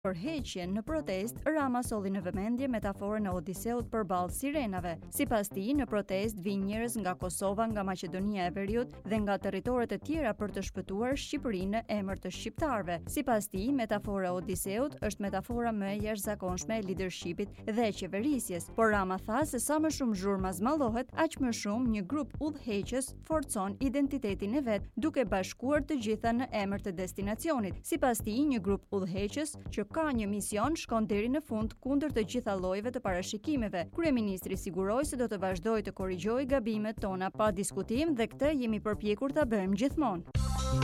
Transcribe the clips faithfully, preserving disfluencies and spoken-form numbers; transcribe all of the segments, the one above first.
Përheqjen në protest, Rama solli në vëmendje metaforën e Odiseut përballë sirenave. Sipas tij, në protest vijnë njerëz nga Kosova, nga Maqedonia e Veriut dhe nga territoret e tjera për të shpëtuar Shqipërinë në emër të shqiptarëve. Sipas tij, metafora e Odiseut është metafora më e jashtëzakonshme e leadershipit dhe e qeverisjes, por Rama tha se sa më shumë zhurma zmallohet, aq më shumë një grup udhëheqës forcon identitetin e vet, duke bashkuar të gjitha në emër të destinacionit. Sipas tij, një grup udhëheqës që ka një mision shkon deri në fund kundër të gjitha llojeve të parashikimeve. Kryeministri siguroi se do të vazhdojë të korrigjojë gabimet tona pa diskutim dhe këtë jemi përpjekur ta bëjmë gjithmonë.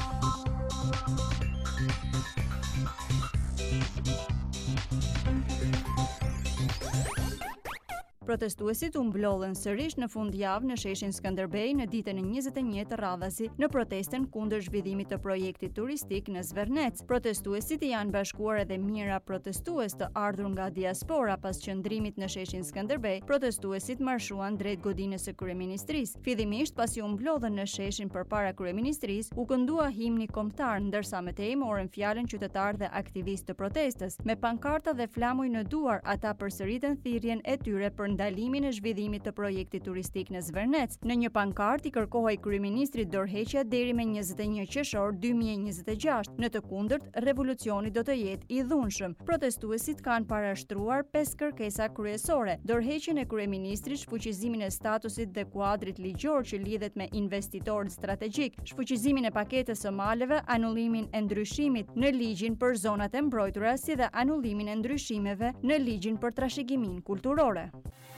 Protestuesit u mblollën sërish në fundjavë në sheshin Skënderbej në ditën e njëzet e një të radhasi në protesten kundër zhvillimit të projektit turistik në Zvernec. Protestuesit janë bashkuar edhe mijëra protestues të ardhur nga diaspora pas qëndrimit në sheshin Skënderbej. Protestuesit marshuan drejt godinës së kryeministrisë. Fillimisht pasi u mblollën në sheshin përpara kryeministrisë, u këndua himni kombëtar, ndërsa më tej morën fjalën qytetarë dhe aktivistë të protestës. Me pankarta dhe flamuj në duar, ata përsëritën thirrjen e tyre për ndalimin e zhvillimit të projektit turistik në Zvernec. Në një pankart i kërkohej kryeministrit dorëheqja deri me njëzet e një qershor dy mijë e njëzet e gjashtë. Në të kundërt, revolucioni do të jetë i dhunshëm. Protestuesit kanë parashtruar pesë kërkesa kryesore: dorëheqjen e kryeministrit, shfuqizimin e statusit dhe kuadrit ligjor që lidhet me investitorët strategjik, shfuqizimin e paketës së maleve, anullimin e ndryshimit në ligjin për zonat e mbrojtura, si dhe anullimin e ndryshimeve në ligjin për trashëgiminë kulturore.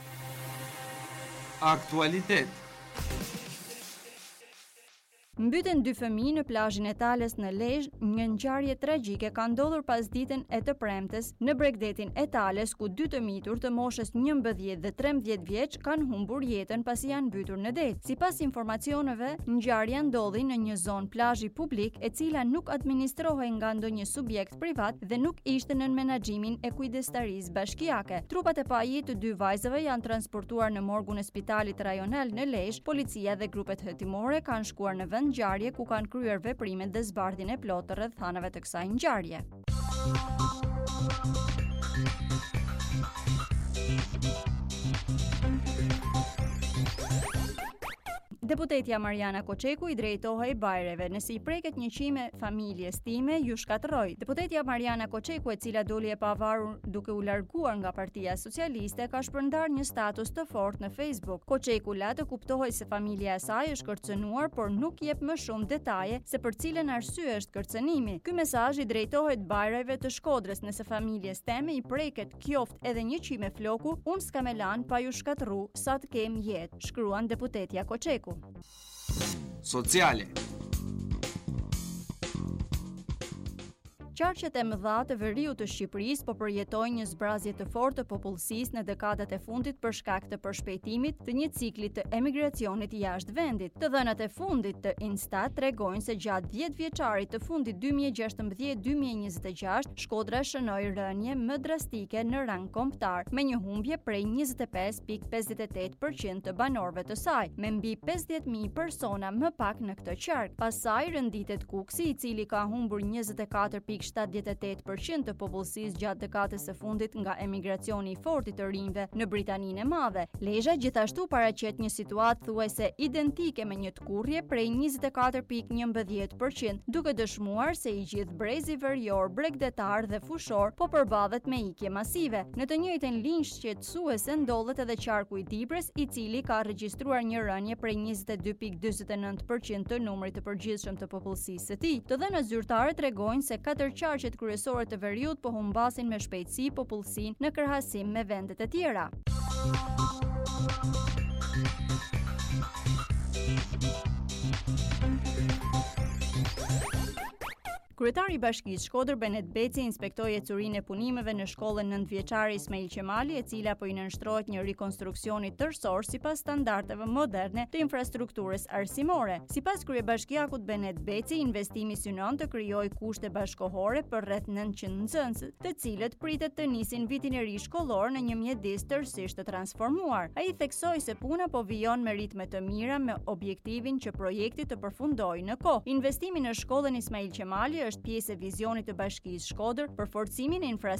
Aktualitet. Mbyten dy fëmijë në plazhin e Tales në Lezhë. Një ngjarje tragjike ka ndodhur pas ditën e të premtes në Bregdetin e Tales, ku dy të mitur të moshës njëmbëdhjetë dhe trembëdhjetë vjeç kanë humbur jetën pasi janë mbytur në det. Sipas informacioneve, ngjarja ndodhi në një zonë plazhi publik, e cila nuk administrohej nga ndonjë subjekt privat dhe nuk ishte nën menaxhimin e kujdestarisë bashkiake. Trupat e pajit të dy vajzave janë transportuar në morgun e spitalit rajonal në Lezhë. Policia dhe grupet hetimore kanë shkuar në vend ngjarje, ku kanë kryer veprimet dhe zbardhjen e plotë të rrethanave të kësaj ngjarje. Deputetja Mariana Koçeku i drejtohej bajreve. Nëse i preket një qime familjes time, ju shkatërroj. Deputetja Mariana Koçeku, e cila doli e pavarur duke u larguar nga Partia Socialiste, ka shpërndar një status të fortë në Facebook. Koçeku la të kuptohej se familja e saj është kërcënuar, por nuk jep më shumë detaje se për cilën arsye është kërcënimi. Ky mesazh i drejtohet bajrave të Shkodrës. Nëse familjes teme i preket qoftë edhe një qime floku, unë s'kam elan pa ju shkatërru sa të kem jetë, shkruan deputetja Koçeku. Sociale. Qarqet e mëdha të veriut të Shqipërisë po përjetojnë një zbrazje të fortë të popullsisë në dekadat e fundit për shkak të përshpejtimit të një cikli të emigracionit jashtë vendit. Të dhënat e fundit të Instat tregojnë se gjatë dhjetë vjeçarit të fundit dy mijë e gjashtëmbëdhjetë dy mijë e njëzet e gjashtë, Shkodra shënoi rënje më drastike në rang kombëtar, me një humbje prej njëzet e pesë pikë pesëdhjetë e tetë përqind të banorëve të saj, me mbi pesëdhjetë mijë persona më pak në këtë qark. Pastaj rënditet Kuksi, i cili ka humbur njëzet e katër pikë shtatëdhjetë e tetë përqind të popullsisë gjatë dekadës së fundit nga emigracioni i fortë i të rinjve në Britaninë e Madhe. Lezhë gjithashtu paraqet një situatë thuajse identike me një tkurrje prej njëzet e katër pikë njëmbëdhjetë përqind, duke dëshmuar se i gjithë brezi verior, bregdetar dhe fushor po përballet me ikje masive. Në të njëjtën linjë shqetësuese ndodhet edhe qarku i Dibrës, i cili ka regjistruar një rënje prej njëzet e dy pikë dyzet e nëntë përqind të numrit të përgjithshëm të popullsisë së tij. Të dhënat zyrtare tregojnë se katër qarqet kryesore të veriut po humbasin me shpejtësi popullsinë në krahasim me vendet e tjera. Kryetari i Bashkisë Shkodër Benet Beci inspektoi ecurinë e punimeve në shkollën nëntëvjeçare Ismail Qemali, e cila po i nënshtrohet një rikonstruksioni tërësor sipas standardeve moderne të infrastrukturës arsimore. Sipas kryebashkiakut Benet Beci, investimi synon të krijojë kushte bashkohore për rreth nëntëqind nxënës, të cilët pritet të nisin vitin e ri shkollor në një mjedis tërësisht të transformuar. Ai theksoi se puna po vijon me ritme të mira me objektivin që projekti të përfundojë në kohë. Investimi në shkollën Ismail Qemali është pjesë e vizionit të Bashkisë Shkodër për forcimin e infrastrukturës